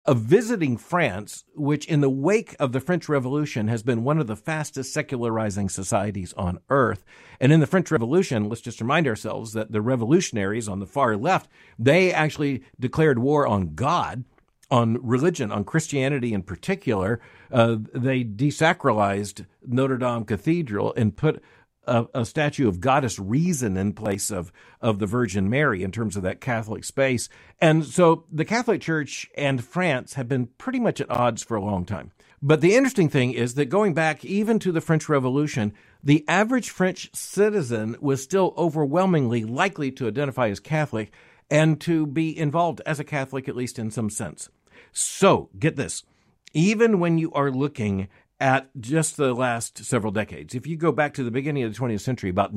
of visiting France, which in the wake of the French Revolution has been one of the fastest secularizing societies on earth. And in the French Revolution, let's just remind ourselves that the revolutionaries on the far left, they actually declared war on God, on religion, on Christianity in particular. They desacralized Notre Dame Cathedral and put a statue of Goddess Reason in place of the Virgin Mary in terms of that Catholic space. And so the Catholic Church and France have been pretty much at odds for a long time. But the interesting thing is that going back even to the French Revolution, the average French citizen was still overwhelmingly likely to identify as Catholic and to be involved as a Catholic, at least in some sense. So get this, even when you are looking at just the last several decades, if you go back to the beginning of the 20th century, about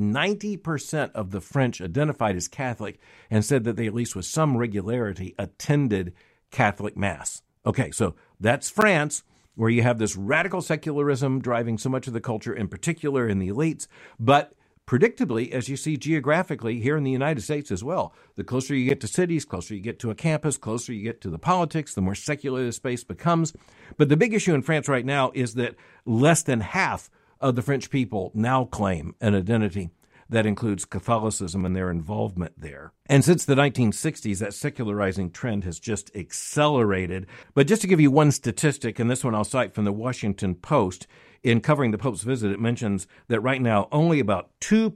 90% of the French identified as Catholic and said that they, at least with some regularity, attended Catholic Mass. Okay, so that's France, where you have this radical secularism driving so much of the culture, in particular in the elites. But predictably, as you see geographically here in the United States as well, the closer you get to cities, closer you get to a campus, closer you get to the politics, the more secular the space becomes. But the big issue in France right now is that less than half of the French people now claim an identity that includes Catholicism and their involvement there. And since the 1960s, that secularizing trend has just accelerated. But just to give you one statistic, and this one I'll cite from the Washington Post, in covering the Pope's visit, it mentions that right now only about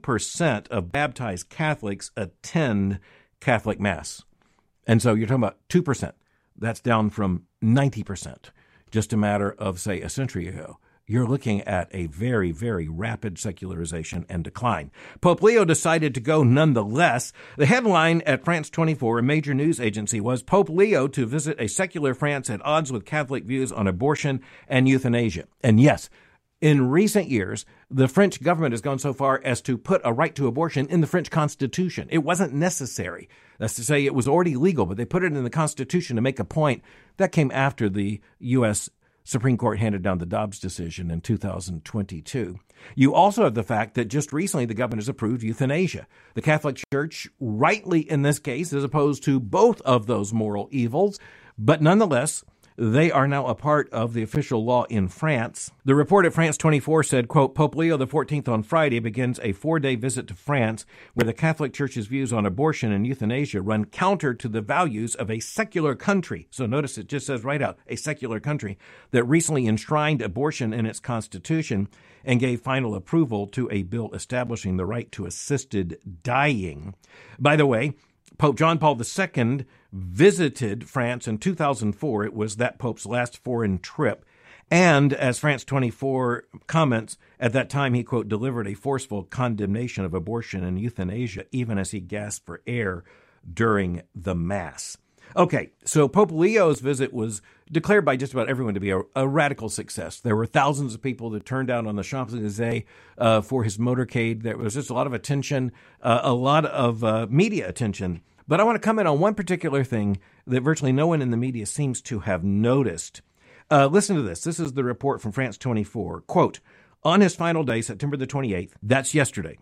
2% of baptized Catholics attend Catholic Mass. And so you're talking about 2%. That's down from 90% just a matter of, say, a century ago. You're looking at a very, very rapid secularization and decline. Pope Leo decided to go nonetheless. The headline at France 24, a major news agency, was Pope Leo to visit a secular France at odds with Catholic views on abortion and euthanasia. And yes, in recent years, the French government has gone so far as to put a right to abortion in the French Constitution. It wasn't necessary. That's to say, it was already legal, but they put it in the Constitution to make a point. That came after the U.S. Supreme Court handed down the Dobbs decision in 2022. You also have the fact that just recently the government has approved euthanasia. The Catholic Church, rightly in this case, is opposed to both of those moral evils, but nonetheless, they are now a part of the official law in France. The report at France 24 said, quote, Pope Leo XIV on Friday begins a 4-day visit to France where the Catholic Church's views on abortion and euthanasia run counter to the values of a secular country. So notice it just says right out, a secular country that recently enshrined abortion in its constitution and gave final approval to a bill establishing the right to assisted dying. By the way, Pope John Paul II visited France in 2004. It was that Pope's last foreign trip. And as France 24 comments, at that time he, quote, delivered a forceful condemnation of abortion and euthanasia, even as he gasped for air during the Mass. Okay, so Pope Leo's visit was declared by just about everyone to be a radical success. There were thousands of people that turned out on the Champs-Élysées for his motorcade. There was just a lot of attention, a lot of media attention. But I want to comment on one particular thing that virtually no one in the media seems to have noticed. Listen to this. This is the report from France 24. Quote, on his final day, September the 28th, that's yesterday,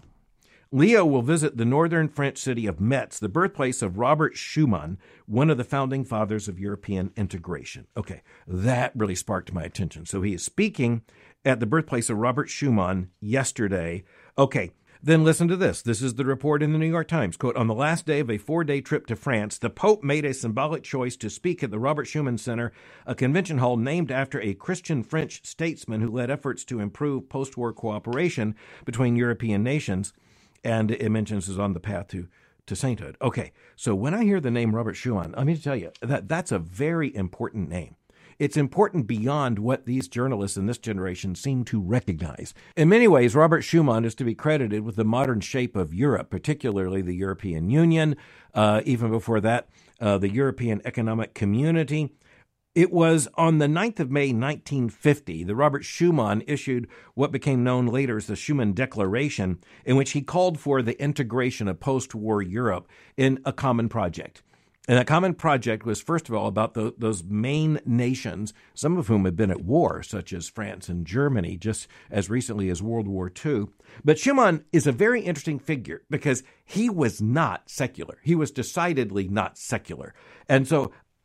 Leo will visit the northern French city of Metz, the birthplace of Robert Schuman, one of the founding fathers of European integration. Okay, that really sparked my attention. So he is speaking at the birthplace of Robert Schuman yesterday. Okay, then listen to this. This is the report in the New York Times. Quote, on the last day of a 4-day trip to France, the Pope made a symbolic choice to speak at the Robert Schuman Center, a convention hall named after a Christian French statesman who led efforts to improve post-war cooperation between European nations. And it mentions is on the path to sainthood. Okay, so when I hear the name Robert Schuman, let me tell you, that's a very important name. It's important beyond what these journalists in this generation seem to recognize. In many ways, Robert Schuman is to be credited with the modern shape of Europe, particularly the European Union, even before that, the European Economic Community. It was on the 9th of May, 1950, that Robert Schuman issued what became known later as the Schuman Declaration, in which he called for the integration of post-war Europe in a common project. And that common project was, first of all, about those main nations, some of whom had been at war, such as France and Germany, just as recently as World War II. But Schuman is a very interesting figure because he was not secular. He was decidedly not secular. And so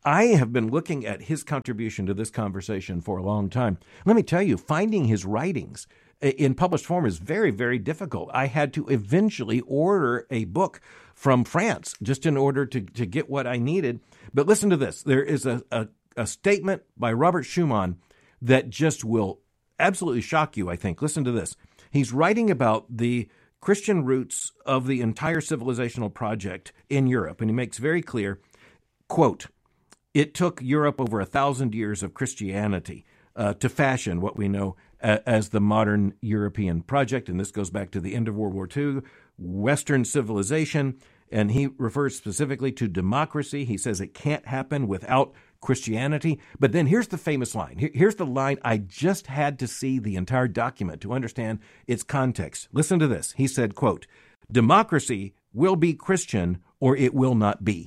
I have been looking at his contribution to this conversation for a long time. Let me tell you, finding his writings in published form is very, very difficult. I had to eventually order a book from France just in order to get what I needed. But listen to this. There is a statement by Robert Schumann that just will absolutely shock you, I think. Listen to this. He's writing about the Christian roots of the entire civilizational project in Europe, and he makes very clear, quote, "It took Europe over 1,000 years of Christianity to fashion what we know as the modern European project," and this goes back to the end of World War II, Western civilization, and he refers specifically to democracy. He says it can't happen without Christianity. But then here's the famous line. Here's the line I just had to see the entire document to understand its context. Listen to this. He said, quote, "Democracy will be Christian or it will not be."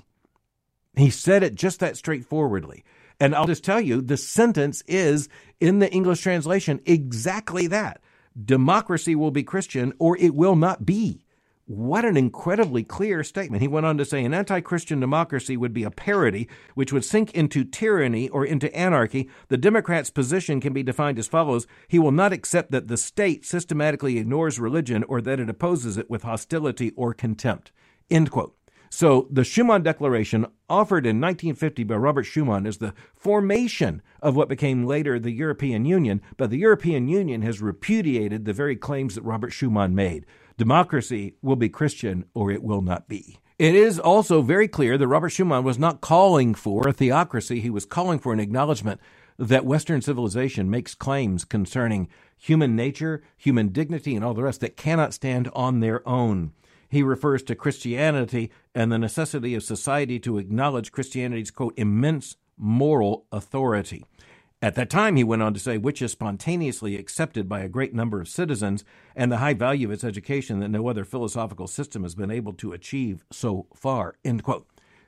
He said it just that straightforwardly. And I'll just tell you, the sentence is, in the English translation, exactly that. Democracy will be Christian or it will not be. What an incredibly clear statement. He went on to say an anti-Christian democracy would be a parody which would sink into tyranny or into anarchy. The Democrat's position can be defined as follows. He will not accept that the state systematically ignores religion or that it opposes it with hostility or contempt. End quote. So the Schuman Declaration, offered in 1950 by Robert Schuman, is the formation of what became later the European Union, but the European Union has repudiated the very claims that Robert Schuman made. Democracy will be Christian or it will not be. It is also very clear that Robert Schuman was not calling for a theocracy. He was calling for an acknowledgement that Western civilization makes claims concerning human nature, human dignity, and all the rest that cannot stand on their own. He refers to Christianity and the necessity of society to acknowledge Christianity's, quote, immense moral authority. At that time, he went on to say, which is spontaneously accepted by a great number of citizens, and the high value of its education that no other philosophical system has been able to achieve so far, end quote.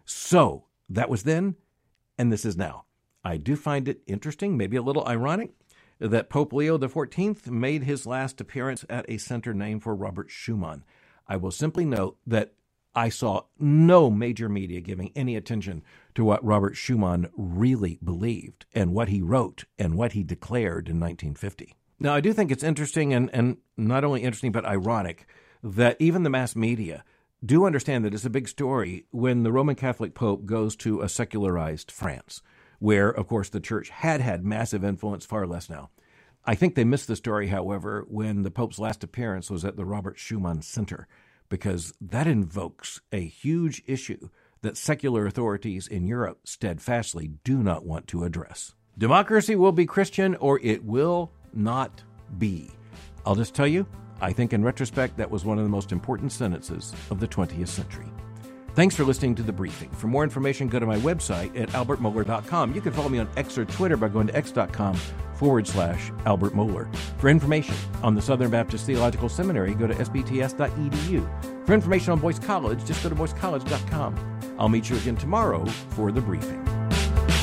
So that was then, and this is now. I do find it interesting, maybe a little ironic, that Pope Leo XIV made his last appearance at a center named for Robert Schuman. I will simply note that I saw no major media giving any attention to what Robert Schuman really believed and what he wrote and what he declared in 1950. Now, I do think it's interesting and not only interesting but ironic that even the mass media do understand that it's a big story when the Roman Catholic Pope goes to a secularized France, where, of course, the church had massive influence, far less now. I think they missed the story, however, when the Pope's last appearance was at the Robert Schuman Center, because that invokes a huge issue that secular authorities in Europe steadfastly do not want to address. Democracy will be Christian or it will not be. I'll just tell you, I think in retrospect that was one of the most important sentences of the 20th century. Thanks for listening to The Briefing. For more information, go to my website at albertmohler.com. You can follow me on X or Twitter by going to x.com/Albert Mohler. For information on the Southern Baptist Theological Seminary, go to sbts.edu. For information on Boyce College, just go to boycecollege.com. I'll meet you again tomorrow for The Briefing.